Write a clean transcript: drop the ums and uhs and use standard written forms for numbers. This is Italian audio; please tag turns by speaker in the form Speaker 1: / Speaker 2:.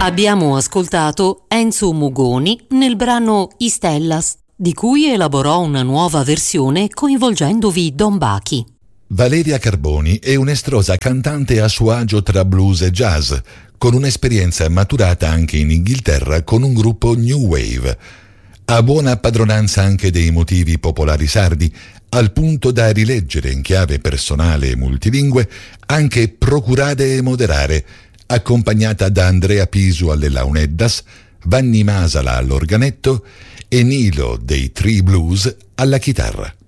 Speaker 1: Abbiamo ascoltato Enzo Mugoni nel brano Istellas, di cui elaborò una nuova versione coinvolgendovi Don Bachi.
Speaker 2: Valeria Carboni è un'estrosa cantante a suo agio tra blues e jazz, con un'esperienza maturata anche in Inghilterra con un gruppo New Wave. Ha buona padronanza anche dei motivi popolari sardi, al punto da rileggere in chiave personale e multilingue anche Procurare e moderare, accompagnata da Andrea Pisu alle launeddas, Vanni Masala all'organetto e Nilo dei Tree Blues alla chitarra.